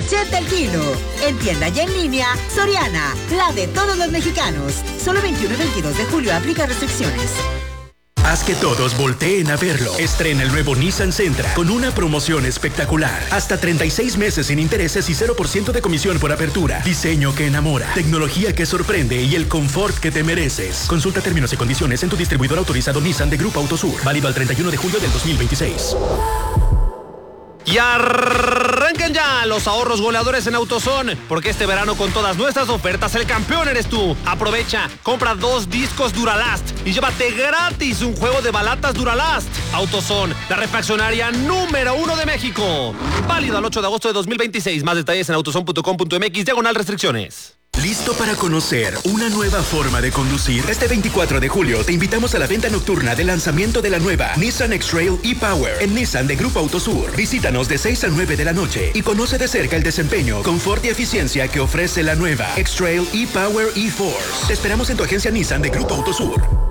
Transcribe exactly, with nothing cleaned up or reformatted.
ochenta el kilo. En tienda y en línea, Soriana, la de todos los mexicanos. Solo veintiuno y veintidós de julio, aplica restricciones. Haz que todos volteen a verlo. Estrena el nuevo Nissan Sentra con una promoción espectacular. Hasta treinta y seis meses sin intereses y cero por ciento de comisión por apertura. Diseño que enamora, tecnología que sorprende y el confort que te mereces. Consulta términos y condiciones en tu distribuidor autorizado Nissan de Grupo Autosur. Válido al treinta y uno de julio del dos mil veintiséis. Y arranquen ya los ahorros goleadores en AutoZone, porque este verano con todas nuestras ofertas el campeón eres tú. Aprovecha, compra dos discos Duralast y llévate gratis un juego de balatas Duralast. AutoZone, la refaccionaria número uno de México. Válido al ocho de agosto de dos mil veintiséis. Más detalles en autozone punto com punto m x, diagonal restricciones. ¿Listo para conocer una nueva forma de conducir? Este veinticuatro de julio te invitamos a la venta nocturna de lanzamiento de la nueva Nissan X-Trail e-Power en Nissan de Grupo Autosur. Visítanos de seis a nueve de la noche y conoce de cerca el desempeño, confort y eficiencia que ofrece la nueva X-Trail e-Power e-Force. Te esperamos en tu agencia Nissan de Grupo Autosur.